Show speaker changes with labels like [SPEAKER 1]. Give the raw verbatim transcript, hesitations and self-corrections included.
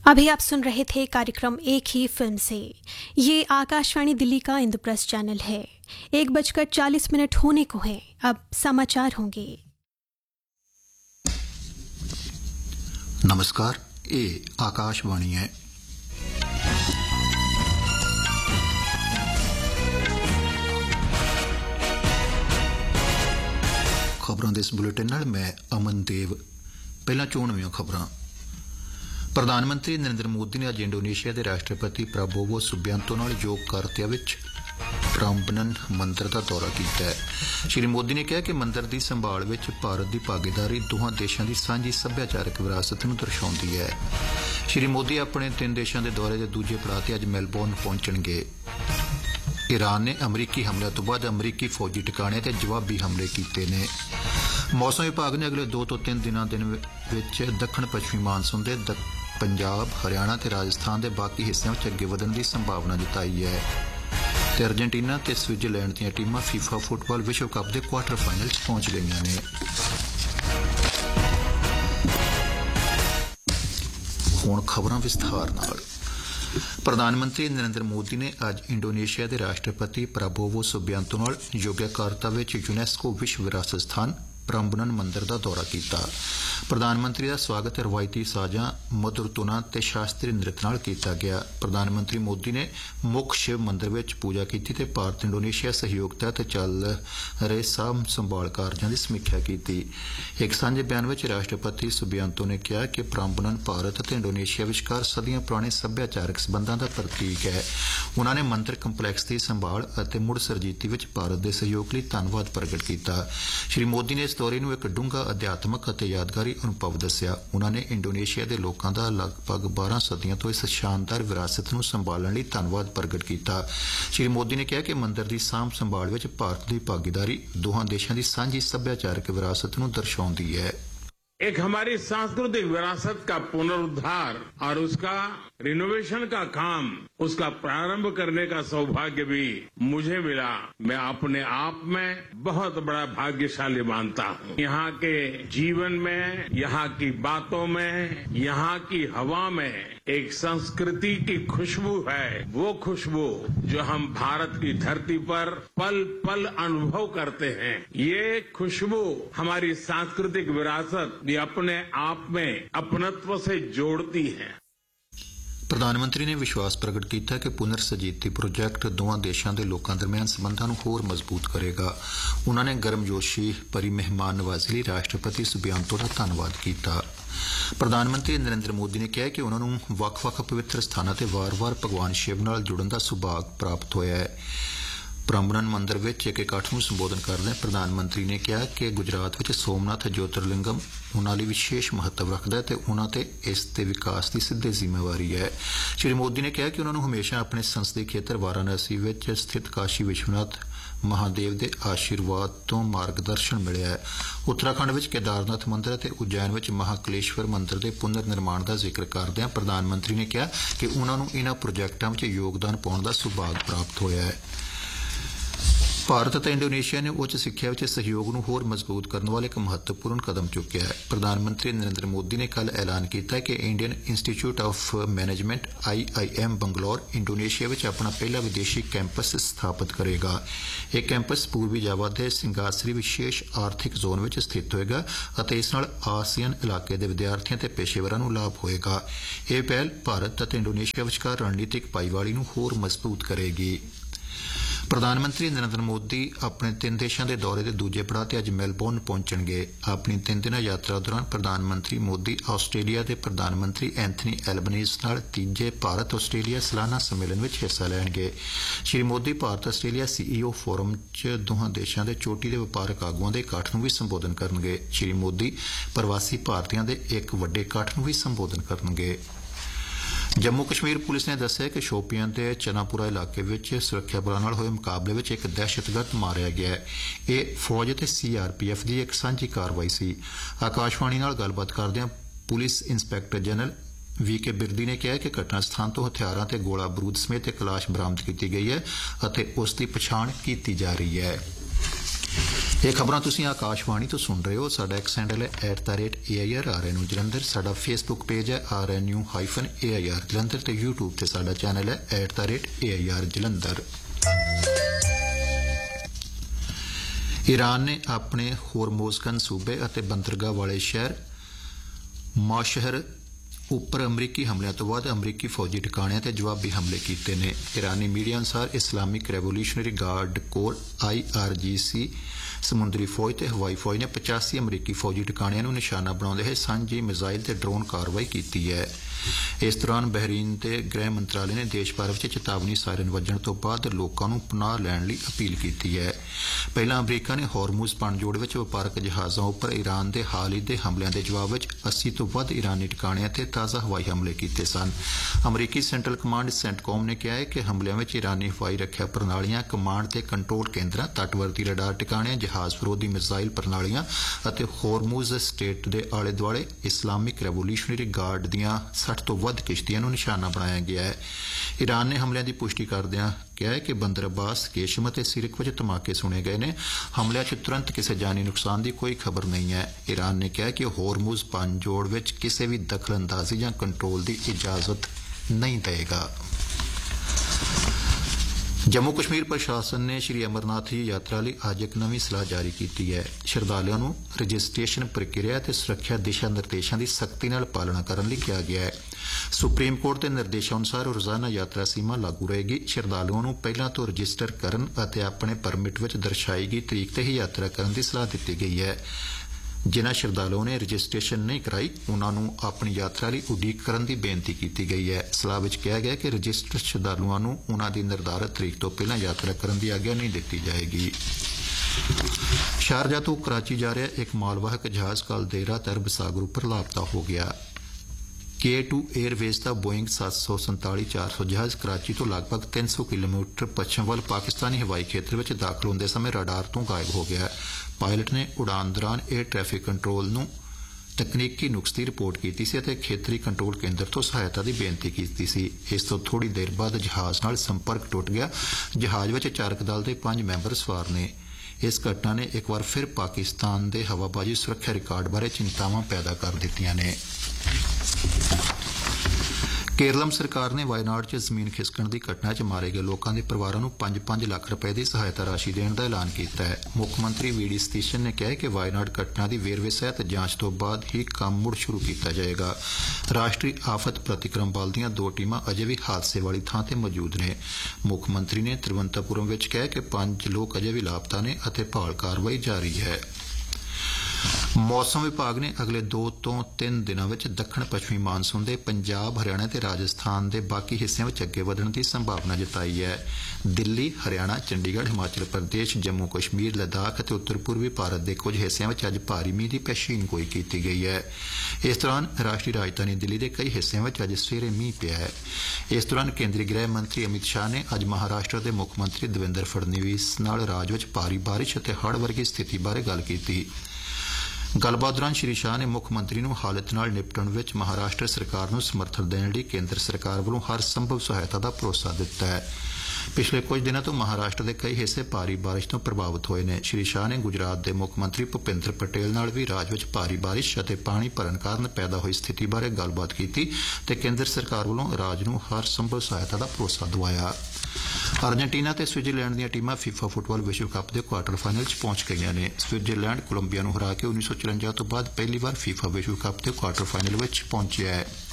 [SPEAKER 1] अभी आप सुन रहे थे कार्यक्रम एक ही फिल्म से। ये आकाशवाणी दिल्ली का इंद्रप्रस्थ चैनल है। एक बजकर चालीस मिनट होने को है। अब समाचार होंगे।
[SPEAKER 2] नमस्कार, ये आकाशवाणी है। खबरों के इस बुलेटिन नाल मैं अमन देव। पहला चोणवीं खबरां। प्रधानमंत्री नरेंद्र मोदी ने अज इंडोनेशिया के राष्ट्रपति प्राबोवो सुबियांतो नाल योगकारत्या विच प्राम्बनन मंदिर का दौरा किया है। श्री मोदी ने कहा कि मंदिर की संभाल विच भारत की भागीदारी दोहां देशों की सांझी सभ्याचारक विरासत नूं दर्शाउंदी है। श्री मोदी अपने तीन देशों के दौरे के दूजे पड़ाव ते अज मेलबोर्न पहुंचणगे। ईरान ने अमरीकी हमले तो बाद अमरीकी फौजी ठिकाने ते जवाबी हमले किए ने। मौसम विभाग ने अगले दो तो तीन दिनों दिन विच दक्षिण पश्चिमी मानसून के पंजाब, हरियाणा ते राजस्थान के बाकी हिस्सों में अगे वधन की संभावना जताई है। ते अर्जेंटीना ते स्विट्जरलैंड दी टीमां फीफा फुटबॉल विश्व कप के क्वार्टर फाइनल च पहुंच गई ने। हुण खबरां विस्तार नाल। प्रधानमंत्री नरेंद्र मोदी ने अज इंडोनेशिया के राष्ट्रपति प्राबोवो सुबियांतो नाल योग्यकार्ता विच यूनेस्को विश्व विरासत स्थान प्राम्बनन मंदिर का दौरा किया। प्रधानमंत्री का स्वागत रवायती साजां, मधुर धुनां ते शास्त्रीय नृत्य नाल किया गया। प्रधानमंत्री मोदी ने मुख शिव मंदिर विच पूजा की ते भारत इंडोनेशिया सहयोग तहत चल रहे साम संभाल कार्यां की समीक्षा की। एक सांझे बयान में राष्ट्रपति सुबियांतो ने कहा कि प्राम्बनन भारत ते इंडोनेशिया विचकार सदियां पुराने सभ्याचारक संबंधां का प्रतीक है। उन्होंने मंदिर कंपलैक्स की संभाल और मुड़ सरजीती विच भारत के सहयोग लिए धन्यवाद प्रगट किया। श्री मोदी ने इस दौरे नूं एक डूंगा अध्यात्मक और यादगारी अनुभव दस्सिया। उन्होंने इंडोनेशिया के लोगों का लगभग बारह सदियों तो इस शानदार विरासत नूं संभालण लई धन्यवाद प्रगट किया। श्री मोदी ने कहा कि मंदिर की सांभ संभाल विच भारत की भागीदारी दोहां देशों की सांझी सभ्याचारक विरासत नूं दर्शाउंदी है।
[SPEAKER 3] एक हमारी सांस्कृतिक विरासत का पुनरुद्धार और उसका रिनोवेशन का काम, उसका प्रारंभ करने का सौभाग्य भी मुझे मिला। मैं अपने आप में बहुत बड़ा भाग्यशाली मानता हूँ। यहाँ के जीवन में, यहाँ की बातों में, यहाँ की हवा में एक संस्कृति की खुशबू है। वो खुशबू जो हम भारत की धरती पर पल पल अनुभव करते हैं। ये खुशबू हमारी सांस्कृतिक विरासत भी अपने आप में अपनत्व से जोड़ती है।
[SPEAKER 2] प्रधानमंत्री ने विश्वास प्रगट किया कि पुनर्सजीती प्रोजैक्ट दोवां देशों के लोगों दरमियान संबंधों को होर मजबूत करेगा। उन्होंने गर्मजोशी भरी मेहमान नवाजी लिए राष्ट्रपति सुबियांतो का धन्यवाद किया। प्रधानमंत्री नरेंद्र मोदी ने कहा कि उन्होंने वख-वख पवित्र स्थानों से वार वार भगवान शिव नाल जुड़न का सुभाग प्राप्त होया है। प्राम्बनन मंदिर में एक इकट्ठ में संबोधन करदे प्रधानमंत्री ने कहा कि गुजरात में सोमनाथ ज्योतिर्लिंगम उन्होंने विशेष महत्व रखता है और उन्होंने इसके विकास की सीधी जिम्मेवारी है। श्री मोदी ने कहा कि उन्होंने हमेशा अपने संसदीय क्षेत्र वाराणसी में स्थित काशी विश्वनाथ महादेव के आशीर्वाद तो मार्गदर्शन मिले है। उत्तराखंड में केदारनाथ मंदिर और उज्जैन में महाकलेश्वर मंदिर के पुनर्निर्माण का जिक्र करदे प्रधानमंत्री ने कहा कि उन्होंने इन्हां प्रोजैक्टों में योगदान पाने का सुभाग प्राप्त होया है। भारत और इंडोनेशिया ने उच्च शिक्षा में सहयोग को होर मजबूत करने वाले एक महत्वपूर्ण कदम चुकया है। प्रधानमंत्री नरेंद्र मोदी ने कल ऐलान किया कि Indian institute of management I I am Bangalore Indonesia में अपना पहला विदेशी कैंपस स्थापित करेगा। यह कैंपस पूर्वी जावा के सिंगासरी विशेष आर्थिक जोन में स्थित होएगा और इस नाल आसियान इलाके के विद्यार्थियों और पेशेवरों को लाभ होएगा। यह पहल भारत और इंडोनेशिया विचकार रणनीतिक भाईवाली को होर मजबूत करेगी। प्रधानमंत्री नरेंद्र मोदी अपने तीन देशों के दौरे के दूजे पड़ाव ते अज मेलबोर्न पहुंचणगे। अपनी तीन दिन यात्रा दौरान प्रधानमंत्री मोदी आस्ट्रेलिया के प्रधानमंत्री एंथनी एल्बनीज नाल तीजे भारत आस्ट्रेलिया सालाना सम्मेलन में हिस्सा लैणगे। Shri Modi Bharat Australia CEO forum च दोहां देशों के चोटी के वपारक आगुआं के इकट्ठ में भी संबोधन करनगे। श्री मोदी प्रवासी भारतीयों के एक वड्डे इकट्ठ में भी संबोधन करनगे। जम्मू कश्मीर पुलिस ने दस्सिया कि शोपियां के चनापुरा इलाके में सुरक्षा बलों नाल होए मुकाबले में एक दहशतगर्द मारिया गया है। यह फौज ते सी आर पी एफ की एक सांझी कार्रवाई सी। आकाशवाणी नाल गलबात करदियां पुलिस इंस्पैक्टर जनरल वी के बिरदी ने कहा कि घटना स्थान तो हथियारों ते गोला बरूद समेत एक लाश बरामद की गई है और उसकी पछाण की जा रही है। ਇਹ ਖਬਰਾਂ ਤੁਸੀਂ ਆਕਾਸ਼ਵਾਣੀ ਤੋਂ ਸੁਣ ਰਹੇ ਹੋ। ਸਾਡਾ ਐਕਸ ਹੈਂਡਲ ਹੈ at the rate A I R R N U Jalandhar. ਸਾਡਾ ਫੇਸਬੁੱਕ ਪੇਜ ਹੈ R N U hyphen A I R Jalandhar ਤੇ ਯੂਟਿਊਬ ਤੇ ਸਾਡਾ ਚੈਨਲ ਹੈ at the rate A I R Jalandhar. Iran ਨੇ ਆਪਣੇ ਹੋਰਮੋਜ਼ਗਨ ਸੂਬੇ ਅਤੇ ਬੰਦਰਗਾਹ ਵਾਲੇ ਸ਼ਹਿਰ ਮਾਸ਼ਹਰ ਉੱਪਰ ਅਮਰੀਕੀ ਹਮਲਿਆਂ ਤੋਂ ਬਾਅਦ ਅਮਰੀਕੀ ਫੌਜੀ ਟਿਕਾਣਿਆਂ ਤੇ ਜਵਾਬੀ ਹਮਲੇ ਕੀਤੇ ਨੇ। ਇਰਾਨੀ ਮੀਡੀਆ ਅਨੁਸਾਰ Islamic revolutionary guard core I R ਜੀ ਸੀ ਸਮੁੰਦਰੀ ਫੌਜ ਤੇ ਹਵਾਈ ਫੌਜ ਨੇ ਪਚਾਸੀ ਅਮਰੀਕੀ ਫੌਜੀ ਟਿਕਾਣਿਆਂ ਨੂੰ ਨਿਸ਼ਾਨਾ ਬਣਾਉਂਦੇ ਹੋਏ ਸਾਂਝੀ ਮਿਜ਼ਾਈਲ ਤੇ ਡਰੋਨ ਕਾਰਵਾਈ ਕੀਤੀ ਹੈ। ਇਸ ਦੌਰਾਨ ਬਹਿਰੀਨ ਦੇ ਗ੍ਰਹਿ ਮੰਤਰਾਲੇ ਨੇ ਦੇਸ਼ ਭਰ ਵਿੱਚ ਚੇਤਾਵਨੀ ਸਾਇਰਨ ਵੱਜਣ ਤੋਂ ਬਾਅਦ ਲੋਕਾਂ ਨੂੰ ਪਨਾਹ ਲੈਣ ਲਈ ਅਪੀਲ ਕੀਤੀ ਹੈ। ਪਹਿਲਾਂ ਅਮਰੀਕਾ ਨੇ ਹੋਰਮੂਜ਼ ਪਣਜੋੜ ਵਿੱਚ ਵਪਾਰਕ ਜਹਾਜ਼ਾਂ ਉੱਪਰ ਈਰਾਨ ਦੇ ਹਾਲ ਹੀ ਦੇ ਹਮਲਿਆਂ ਦੇ ਜਵਾਬ ਵਿੱਚ ਅੱਸੀ ਤੋਂ ਵੱਧ ਈਰਾਨੀ ਟਿਕਾਣਿਆਂ ਤੇ ਤਾਜ਼ਾ ਹਵਾਈ ਹਮਲੇ ਕੀਤੇ ਸਨ। ਅਮਰੀਕੀ ਸੈਂਟਰਲ ਕਮਾਂਡ ਸੈਂਟਕੌਮ ਨੇ ਕਿਹਾ ਹੈ ਕਿ ਹਮਲਿਆਂ ਵਿੱਚ ਈਰਾਨੀ ਹਵਾਈ ਰੱਖਿਆ ਪ੍ਰਣਾਲੀਆਂ, ਕਮਾਂਡ ਤੇ ਕੰਟਰੋਲ ਕੇਂਦਰਾਂ, ਤੱਟਵਰਤੀ ਰਡਾਰ ਟਿਕਾਣਿਆਂ, ਜਹਾਜ਼ ਵਿਰੋਧੀ ਮਿਜ਼ਾਈਲ ਪ੍ਰਣਾਲੀਆਂ ਅਤੇ ਹੋਰਮੂਜ਼ ਸਟੇਟ ਦੇ ਆਲੇ ਦੁਆਲੇ ਇਸਲਾਮਿਕ ਰੈਵੋਲੂਸ਼ਨਰੀ ਗਾਰਡ ਦੀਆਂ ਸੱਠ ਤੋਂ ਵੱਧ ਕਿਸ਼ਤੀਆਂ ਨੂੰ ਨਿਸ਼ਾਨਾ ਬਣਾਇਆ ਗਿਆ ਹੈ। ਈਰਾਨ ਨੇ ਹਮਲਿਆਂ ਦੀ ਪੁਸ਼ਟੀ ਕਰਦਿਆਂ ਕਿਹਾ ਹੈ ਕਿ ਬੰਦਰ ਅਬਾਸ, ਕੇਸ਼ਮ ਅਤੇ ਸਿਰਕ ਵਿੱਚ ਧਮਾਕੇ ਸੁਣੇ ਗਏ ਨੇ। ਹਮਲਿਆਂ 'ਚ ਤੁਰੰਤ ਕਿਸੇ ਜਾਨੀ ਨੁਕਸਾਨ ਦੀ ਕੋਈ ਖਬਰ ਨਹੀਂ ਹੈ। ਈਰਾਨ ਨੇ ਕਿਹਾ ਕਿ ਹੋਰਮੂਜ਼ ਪਣਜੋੜ ਵਿੱਚ ਕਿਸੇ ਵੀ ਦਖਲਅੰਦਾਜ਼ੀ ਜਾਂ ਕੰਟਰੋਲ ਦੀ ਇਜਾਜ਼ਤ ਨਹੀਂ ਦੇਗਾ। ਜੰਮੂ ਕਸ਼ਮੀਰ ਪ੍ਰਸ਼ਾਸਨ ਨੇ ਸ਼੍ਰੀ ਅਮਰਨਾਥ ਜੀ ਯਾਤਰਾ ਲਈ ਅੱਜ ਇੱਕ ਨਵੀਂ ਸਲਾਹ ਜਾਰੀ ਕੀਤੀ ਹੈ। ਸ਼ਰਧਾਲੂਆਂ ਨੂੰ ਰਜਿਸਟ੍ਰੇਸ਼ਨ ਪ੍ਰਕਿਰਿਆ ਅਤੇ ਸੁਰੱਖਿਆ ਦਿਸ਼ਾ ਨਿਰਦੇਸ਼ਾਂ ਦੀ ਸਖਤੀ ਨਾਲ ਪਾਲਣਾ ਕਰਨ ਲਈ ਕਿਹਾ ਗਿਆ ਹੈ। ਸੁਪਰੀਮ ਕੋਰਟ ਦੇ ਨਿਰਦੇਸ਼ਾਂ ਅਨੁਸਾਰ ਰੋਜ਼ਾਨਾ ਯਾਤਰਾ ਸੀਮਾ ਲਾਗੂ ਰਹੇਗੀ। ਸ਼ਰਧਾਲੂਆਂ ਨੂੰ ਪਹਿਲਾਂ ਤੋਂ ਰਜਿਸਟਰ ਕਰਨ ਅਤੇ ਆਪਣੇ ਪਰਮਿਟ ਵਿੱਚ ਦਰਸਾਈ ਗਈ ਤਰੀਕ ਤੇ ਹੀ ਯਾਤਰਾ ਕਰਨ ਦੀ ਸਲਾਹ ਦਿੱਤੀ ਗਈ ਹੈ। ਜਿਨ੍ਹਾਂ ਸ਼ਰਧਾਲੂਆਂ ਨੇ ਰਜਿਸਟ੍ਰੇਸ਼ਨ ਨਹੀਂ ਕਰਾਈ, ਉਨ੍ਹਾਂ ਨੂੰ ਆਪਣੀ ਯਾਤਰਾ ਲਈ ਉਡੀਕ ਕਰਨ ਦੀ ਬੇਨਤੀ ਕੀਤੀ ਗਈ ਹੈ। ਸਲਾਹ ਵਿੱਚ ਕਿਹਾ ਗਿਆ ਕਿ ਰਜਿਸਟਰਡ ਸ਼ਰਧਾਲੂਆਂ ਨੂੰ ਉਨ੍ਹਾਂ ਦੀ ਨਿਰਧਾਰਤ ਤਰੀਕ ਤੋਂ ਪਹਿਲਾਂ ਯਾਤਰਾ ਕਰਨ ਦੀ ਆਗਿਆ ਨਹੀਂ ਦਿੱਤੀ ਜਾਏਗੀ। ਸ਼ਾਰਜਾ ਤੋਂ ਕਰਾਚੀ ਜਾ ਰਿਹਾ ਇੱਕ ਮਾਲਵਾਹਕ ਜਹਾਜ਼ ਕੱਲ੍ਹ ਦੇਰ ਰਾਤ ਅਰਬ ਸਾਗਰ ਉੱਪਰ ਲਾਪਤਾ ਹੋ ਗਿਆ। ਕੇ ਟੂ ਏਅਰਵੇਜ਼ ਦਾ ਬੋਇੰਗ ਸੱਤ ਸੌ ਸੰਤਾਲੀ ਚਾਰ ਸੌ ਜਹਾਜ਼ ਕਰਾਚੀ ਤੋਂ ਲਗਭਗ ਤਿੰਨ ਸੌ ਕਿਲੋਮੀਟਰ ਪੱਛਮ ਵੱਲ ਪਾਕਿਸਤਾਨੀ ਹਵਾਈ ਖੇਤਰ ਵਿੱਚ ਦਾਖਲ ਹੁੰਦੇ ਸਮੇਂ ਰਡਾਰ ਤੋਂ ਗਾਇਬ ਹੋ ਗਿਆ। ਪਾਇਲਟ ਨੇ ਉਡਾਨ ਦੌਰਾਨ ਏਅਰ ਟ੍ਰੈਫਿਕ ਕੰਟਰੋਲ ਨੂੰ ਤਕਨੀਕੀ ਨੁਕਸ ਦੀ ਰਿਪੋਰਟ ਕੀਤੀ ਸੀ ਅਤੇ ਖੇਤਰੀ ਕੰਟਰੋਲ ਕੇਂਦਰ ਤੋਂ ਸਹਾਇਤਾ ਦੀ ਬੇਨਤੀ ਕੀਤੀ ਸੀ। ਇਸ ਤੋਂ ਥੋੜ੍ਹੀ ਦੇਰ ਬਾਅਦ ਜਹਾਜ਼ ਨਾਲ ਸੰਪਰਕ ਟੁੱਟ ਗਿਆ। ਜਹਾਜ਼ ਵਿੱਚ ਚਾਲਕ ਦਲ ਦੇ ਪੰਜ ਮੈਂਬਰ ਸਵਾਰ ਨੇ। ਇਸ ਘਟਨਾ ਨੇ ਇੱਕ ਵਾਰ ਫਿਰ ਪਾਕਿਸਤਾਨ ਦੇ ਹਵਾਬਾਜ਼ੀ ਸੁਰੱਖਿਆ ਰਿਕਾਰਡ ਬਾਰੇ ਚਿੰਤਾਵਾਂ ਪੈਦਾ ਕਰ ਦਿੱਤੀਆਂ ਨੇ। ਕੇਰਲਮ ਸਰਕਾਰ ਨੇ ਵਾਇਨਾਡ 'ਚ ਜ਼ਮੀਨ ਖਿਸਕਣ ਦੀ ਘਟਨਾ 'ਚ ਮਾਰੇ ਗਏ ਲੋਕਾਂ ਦੇ ਪਰਿਵਾਰਾਂ ਨੂੰ ਪੰਜ ਪੰਜ ਲੱਖ ਰੁਪਏ ਦੀ ਸਹਾਇਤਾ ਰਾਸ਼ੀ ਦੇਣ ਦਾ ਐਲਾਨ ਕੀਤਾ ਹੈ। ਮੁੱਖ ਮੰਤਰੀ ਵੀ ਡੀ ਸਤੀਸ਼ਨ ਨੇ ਕਿਹਾ ਕਿ ਵਾਇਨਾਡ ਘਟਨਾ ਦੀ ਵੇਰਵੇ ਸਹਿਤ ਜਾਂਚ ਤੋਂ ਬਾਅਦ ਹੀ ਕੰਮ ਮੁੜ ਸ਼ੁਰੂ ਕੀਤਾ ਜਾਏਗਾ। ਰਾਸ਼ਟਰੀ ਆਫਤ ਪ੍ਰਤੀਕਰਮ ਬਲ ਦੀਆਂ ਦੋ ਟੀਮਾਂ ਅਜੇ ਵੀ ਹਾਦਸੇ ਵਾਲੀ ਥਾਂ ਤੇ ਮੌਜੂਦ ਨੇ। ਮੁੱਖ ਮੰਤਰੀ ਨੇ ਤਿਰਵੰਤਪੁਰਮ ਵਿੱਚ ਕਿਹਾ ਕਿ ਪੰਜ ਲੋਕ ਅਜੇ ਵੀ ਲਾਪਤਾ ਨੇ ਅਤੇ ਭਾਲ ਕਾਰਵਾਈ ਜਾਰੀ ਹੈ। ਮੌਸਮ ਵਿਭਾਗ ਨੇ ਅਗਲੇ ਦੋ ਤੋਂ ਤਿੰਨ ਦਿਨਾਂ ਵਿੱਚ ਦੱਖਣ ਪੱਛਮੀ ਮਾਨਸੂਨ ਦੇ ਪੰਜਾਬ, ਹਰਿਆਣਾ ਤੇ ਰਾਜਸਥਾਨ ਦੇ ਬਾਕੀ ਹਿੱਸਿਆਂ ਵਿੱਚ ਅੱਗੇ ਵਧਣ ਦੀ ਸੰਭਾਵਨਾ ਜਤਾਈ ਹੈ। ਦਿੱਲੀ, ਹਰਿਆਣਾ, ਚੰਡੀਗੜ੍ਹ, ਹਿਮਾਚਲ ਪ੍ਰਦੇਸ਼, ਜੰਮੂ ਕਸ਼ਮੀਰ, ਲੱਦਾਖ ਅਤੇ ਉੱਤਰ ਪੂਰਬੀ ਭਾਰਤ ਦੇ ਕੁਝ ਹਿੱਸਿਆਂ ਵਿੱਚ ਅੱਜ ਭਾਰੀ ਮੀਂਹ ਦੀ ਪੇਸ਼ੀਨਗੋਈ ਕੀਤੀ ਗਈ ਹੈ। ਇਸ ਦੌਰਾਨ ਰਾਸ਼ਟਰੀ ਰਾਜਧਾਨੀ ਦਿੱਲੀ ਦੇ ਕਈ ਹਿੱਸਿਆਂ ਵਿੱਚ ਅੱਜ ਸਵੇਰੇ ਮੀਂਹ ਪਿਆ ਹੈ। ਇਸ ਦੌਰਾਨ ਕੇਂਦਰੀ ਗ੍ਰਹਿ ਮੰਤਰੀ ਅਮਿਤ ਸ਼ਾਹ ਨੇ ਅੱਜ ਮਹਾਰਾਸ਼ਟਰ ਦੇ ਮੁੱਖ ਮੰਤਰੀ ਦੇਵੇਂਦਰ ਫੜਨਵੀਸ ਨਾਲ ਰਾਜ ਵਿੱਚ ਭਾਰੀ ਬਾਰਿਸ਼ ਅਤੇ ਹੜ੍ਹ ਵਰਗੀ ਸਥਿਤੀ ਬਾਰੇ ਗੱਲ ਕੀਤੀ। ਗੱਲਬਾਤ ਦੌਰਾਨ ਸ਼੍ਰੀ ਸ਼ਾਹ ਨੇ ਮੁੱਖ ਮੰਤਰੀ ਨੂੰ ਹਾਲਤ ਨਾਲ ਨਿਪਟਣ ਵਿੱਚ ਮਹਾਰਾਸ਼ਟਰ ਸਰਕਾਰ ਨੂੰ ਸਮਰਥਨ ਦੇਣ ਲਈ ਕੇਂਦਰ ਸਰਕਾਰ ਵੱਲੋਂ ਹਰ ਸੰਭਵ ਸਹਾਇਤਾ ਦਾ ਭਰੋਸਾ ਦਿੱਤਾ ਹੈ। ਪਿਛਲੇ ਕੁਝ ਦਿਨਾਂ ਤੋਂ ਮਹਾਰਾਸ਼ਟਰ ਦੇ ਕਈ ਹਿੱਸੇ ਭਾਰੀ ਬਾਰਿਸ਼ ਤੋਂ ਪ੍ਰਭਾਵਿਤ ਹੋਏ ਨੇ। ਸ਼੍ਰੀ ਸ਼ਾਹ ਨੇ ਗੁਜਰਾਤ ਦੇ ਮੁੱਖ ਮੰਤਰੀ ਭੁਪਿੰਦਰ ਪਟੇਲ ਨਾਲ ਵੀ ਰਾਜ ਵਿੱਚ ਭਾਰੀ ਬਾਰਿਸ਼ ਅਤੇ ਪਾਣੀ ਭਰਨ ਕਾਰਨ ਪੈਦਾ ਹੋਈ ਸਥਿਤੀ ਬਾਰੇ ਗੱਲਬਾਤ ਕੀਤੀ ਤੇ ਕੇਂਦਰ ਸਰਕਾਰ ਵੱਲੋਂ ਰਾਜ ਨੂੰ ਹਰ ਸੰਭਵ ਸਹਾਇਤਾ ਦਾ ਭਰੋਸਾ ਦਿਵਾਇਆ। ਅਰਜਨਟੀਨਾ ਤੇ ਸਵਿਟਜ਼ਰਲੈਂਡ ਦੀਆਂ ਟੀਮਾਂ ਫੀਫਾ ਫੁੱਟਬਾਲ ਵਿਸ਼ਵ ਕੱਪ ਦੇ ਕੁਆਰਟਰ ਫਾਈਨਲ 'ਚ ਪਹੁੰਚ ਗਈਆਂ ਨੇ। ਸਵਿਟਜ਼ਰਲੈਂਡ ਕੋਲੰਬੀਆ ਨੂੰ ਹਰਾ ਕੇ ਉੱਨੀ ਸੌ ਚੁਰੰਜਾ ਤੋਂ ਬਾਅਦ ਪਹਿਲੀ ਵਾਰ ਫੀਫਾ ਵਿਸ਼ਵ ਕੱਪ ਦੇ ਕੁਆਰਟਰ ਫਾਈਨਲ ਵਿੱਚ ਪਹੁੰਚਿਆ ਹੈ।